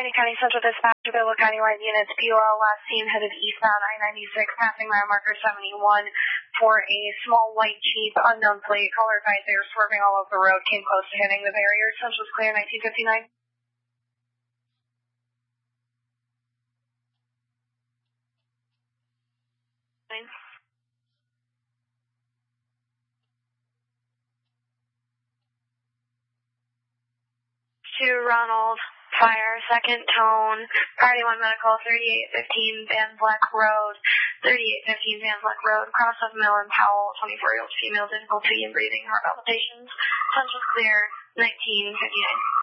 Allegheny County Central Dispatch, Biloxi Countywide units, POL last seen headed eastbound I-96, passing mile marker 71 for a small white Jeep, unknown plate, caller advised they were swerving all over the road, came close to hitting the barrier. Central was clear, 1959. To Ronald, fire, second tone, priority 1 medical, 3815 Van Vleck Road, 3815 Van Vleck Road, cross of Mill and Powell, 24-year-old female, difficulty in breathing, heart palpitations. Central clear, 1959.